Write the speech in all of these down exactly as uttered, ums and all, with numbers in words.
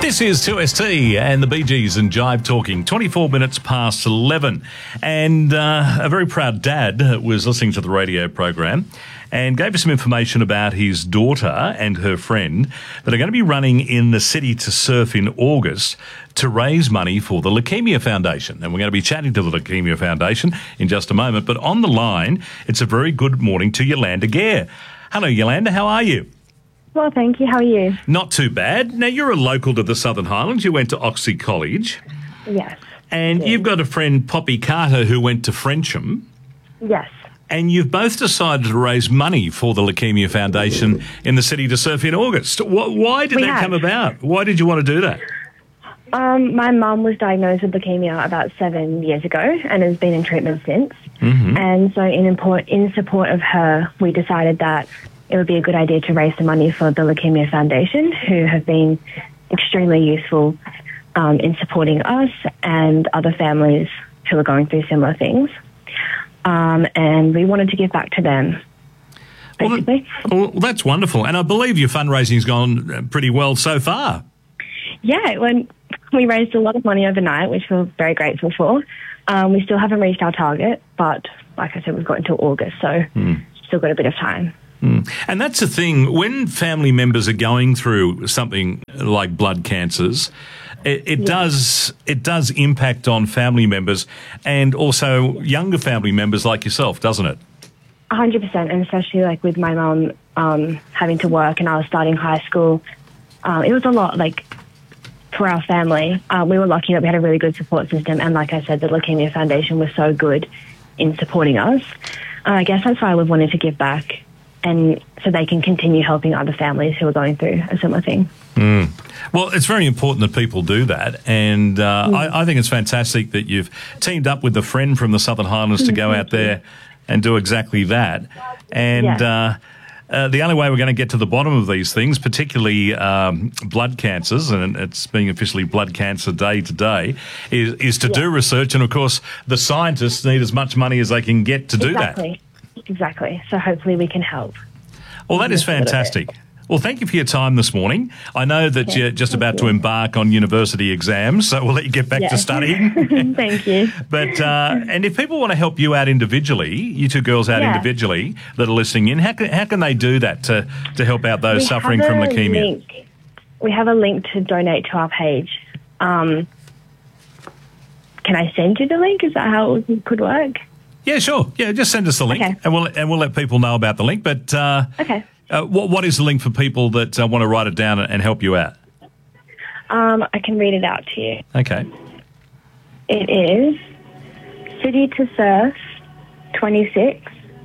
This is two S T and the Bee Gees and Jive Talking, twenty-four minutes past eleven. And uh, a very proud dad was listening to the radio program and gave us some information about his daughter and her friend that are going to be running in the City to Surf in August to raise money for the Leukemia Foundation. And we're going to be chatting to the Leukemia Foundation in just a moment. But on the line, it's a very good morning to Yolanda Gare. Hello, Yolanda. How are you? Well, thank you. How are you? Not too bad. Now, you're a local to the Southern Highlands. You went to Oxley College. Yes. And yes. You've got a friend, Poppy Carter, who went to Frensham. Yes. And you've both decided to raise money for the Leukemia Foundation in the City to Surf in August. Why did We that have. come about? Why did you want to do that? Um, my mum was diagnosed with leukemia about seven years ago and has been in treatment since. Mm-hmm. And so in, import, in support of her, we decided that it would be a good idea to raise some money for the Leukemia Foundation, who have been extremely useful um, in supporting us and other families who are going through similar things. Um, and we wanted to give back to them, basically. Well, that, well, that's wonderful. And I believe your fundraising's gone pretty well so far. Yeah, when we raised a lot of money overnight, which we're very grateful for. Um, we still haven't reached our target, but like I said, we've got until August, so mm. still got a bit of time. Mm. And that's the thing, when family members are going through something like blood cancers, it, it yeah. does it does impact on family members and also younger family members like yourself, doesn't it? one hundred percent, and especially like with my mum um, having to work and I was starting high school, um, it was a lot like for our family. Uh, we were lucky that we had a really good support system, and like I said, the Leukemia Foundation was so good in supporting us. Uh, I guess that's why we've wanted to give back, and so they can continue helping other families who are going through a similar thing. Mm. Well, it's very important that people do that, and uh, mm. I, I think it's fantastic that you've teamed up with a friend from the Southern Highlands to go out there and do exactly that. And yeah. uh, uh, the only way we're going to get to the bottom of these things, particularly um, blood cancers, and it's being officially Blood Cancer Day today, is, is to yeah. do research. And, of course, the scientists need as much money as they can get to do exactly. that. Exactly. So hopefully we can help. Well, that is fantastic. Well, thank you for your time this morning. I know that yeah, you're just about you. to embark on university exams, so we'll let you get back yeah. to studying. Thank you. But uh, and if people want to help you out individually, you two girls out yeah. individually that are listening in, how can, how can they do that to, to help out those we suffering have from a leukemia? Link. We have a link to donate to our page. Um, can I send you the link? Is that how it could work? Yeah, sure. Yeah, just send us the link, okay. and we'll and we'll let people know about the link. But uh, okay. Uh, what, what is the link for people that uh, want to write it down and, and help you out? Um, I can read it out to you. Okay. It is City to Surf twenty-six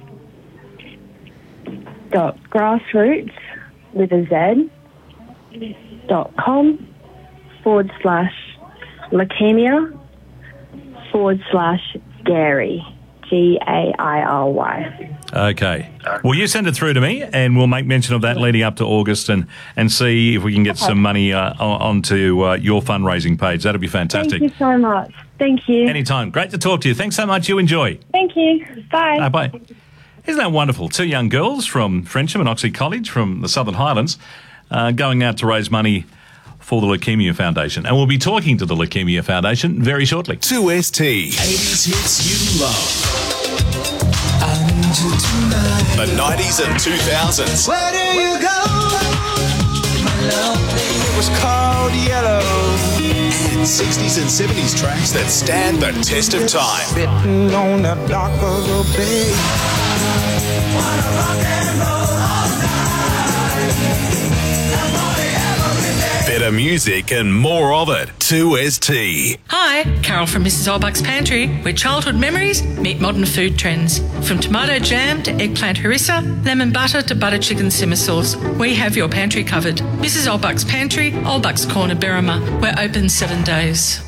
dot grassroots with a Z dot com forward slash leukemia forward slash Gary. G A I R Y. Okay. Well, you send it through to me and we'll make mention of that leading up to August and, and see if we can get okay. some money uh, onto uh, your fundraising page. That'll be fantastic. Thank you so much. Thank you. Anytime. Great to talk to you. Thanks so much. You enjoy. Thank you. Bye. Uh, bye. Isn't that wonderful? Two young girls from Frensham and Oxley College from the Southern Highlands uh, going out to raise money for the Leukemia Foundation. And we'll be talking to the Leukemia Foundation very shortly. two S T. eighties hits you love. The nineties and two thousands. Where do you go? My love It was called Yellow. And sixties and seventies tracks that stand the test of time. Sitting on the dock of the bay. Wanna rock and roll all night. Better music and more of it. two S T. Hi, Carol from Missus Olbuck's Pantry, where childhood memories meet modern food trends. From tomato jam to eggplant harissa, lemon butter to butter chicken simmer sauce, we have your pantry covered. Missus Olbuck's Pantry, Olbuck's Corner, Berrima. We're open seven days.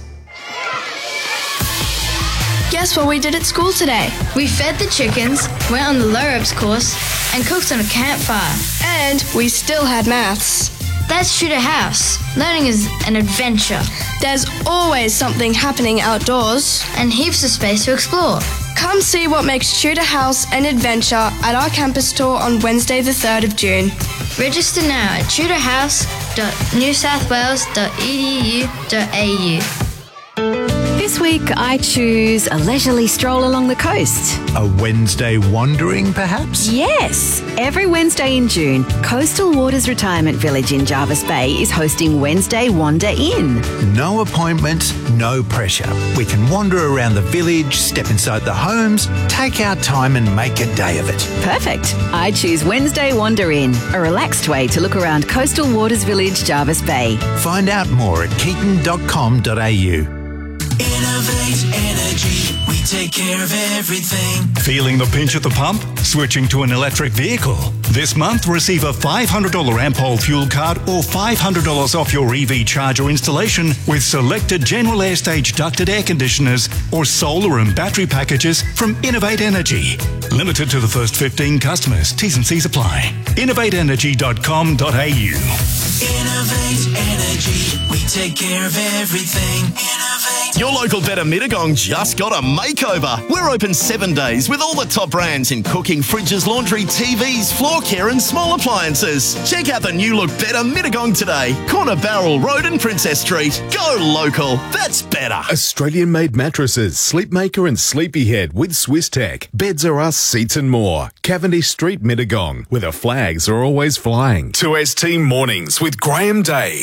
Guess what we did at school today? We fed the chickens, went on the Lorabs course, and cooked on a campfire. And we still had maths. That's Tudor House. Learning is an adventure. There's always something happening outdoors. And heaps of space to explore. Come see what makes Tudor House an adventure at our campus tour on Wednesday the third of June. Register now at tudor house dot new south wales dot e d u dot a u. This week, I choose a leisurely stroll along the coast. A Wednesday wandering, perhaps? Yes. Every Wednesday in June, Coastal Waters Retirement Village in Jarvis Bay is hosting Wednesday Wander In. No appointments, no pressure. We can wander around the village, step inside the homes, take our time and make a day of it. Perfect. I choose Wednesday Wander In, a relaxed way to look around Coastal Waters Village, Jarvis Bay. Find out more at keaton dot com dot a u. Innovate Energy. We take care of everything. Feeling the pinch at the pump? Switching to an electric vehicle? This month, receive a five hundred dollars Ampol fuel card or five hundred dollars off your E V charger installation with selected General Air Stage ducted air conditioners or solar and battery packages from Innovate Energy. Limited to the first fifteen customers. T's and C's apply. innovate energy dot com dot a u. Innovate Energy. We take care of everything. Innovate. Your local Better Mittagong just got a makeover. We're open seven days with all the top brands in cooking, fridges, laundry, T Vs, floor care and small appliances. Check out the new look Better Mittagong today. Corner Barrel Road and Princess Street. Go local. That's better. Australian-made mattresses, Sleepmaker and Sleepyhead with Swiss Tech. Beds Are Us, seats and more. Cavendish Street, Mittagong, where the flags are always flying. two S T Mornings with Graham Day.